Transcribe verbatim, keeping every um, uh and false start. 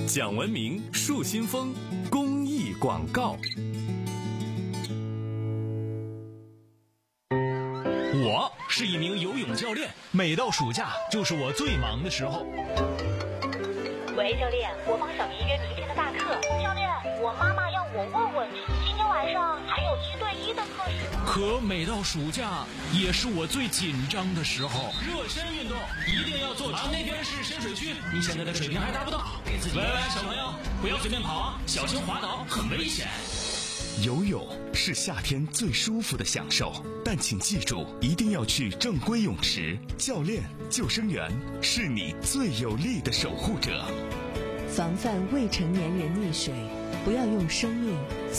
讲文明树新风公益广告。 我是一名游泳教练，每到暑假就是我最忙的时候。 喂，教练，我帮小明约明天的大课。 教练，我妈妈要我问问，今天晚上还有一对一的课时。 可每到暑假也是我最紧张的时候。热身运动一定要做完。那边是深水区，你现在的水平还达不到，给自己。喂喂，小朋友，不要随便跑啊，小心滑倒，很危险。 游泳是夏天最舒服的享受，但请记住，一定要去正规泳池。教练、救生员是你最有力的守护者。 防范未成年人溺水，不要用生命